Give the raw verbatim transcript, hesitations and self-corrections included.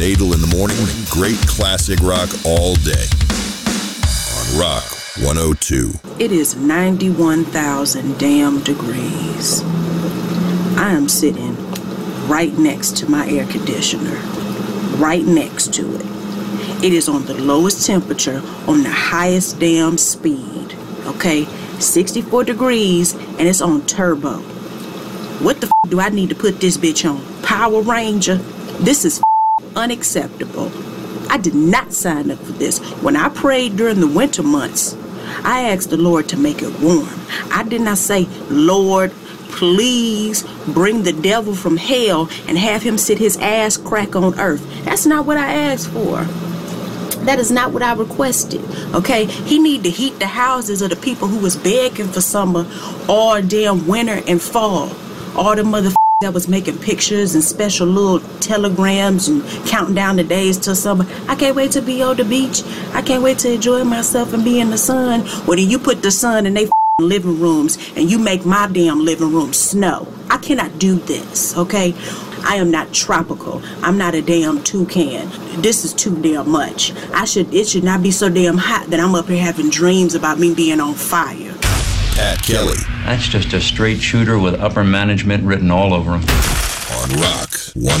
Adel in the morning, great classic rock all day. On Rock one oh two. It is ninety-one thousand damn degrees. I am sitting right next to my air conditioner. Right next to it. It is on the lowest temperature on the highest damn speed. Okay? sixty-four degrees and it's on turbo. What the f*** do I need to put this bitch on? Power Ranger? This is f- unacceptable. I did not sign up for this. When I prayed during the winter months, I asked the Lord to make it warm. I did not say, Lord, please bring the devil from hell and have him sit his ass crack on earth. That's not what I asked for. That is not what I requested, okay? He need to heat the houses of the people who was begging for summer all damn winter and fall. All the motherfuckers that was making pictures and special little telegrams and counting down the days till summer. I can't wait to be on the beach. I can't wait to enjoy myself and be in the sun. Well, then you put the sun in they living rooms and you make my damn living room snow. I cannot do this, okay? I am not tropical. I'm not a damn toucan. This is too damn much. I should. It should not be so damn hot that I'm up here having dreams about me being on fire. Pat Kelly. That's just a straight shooter with upper management written all over him. On Rock one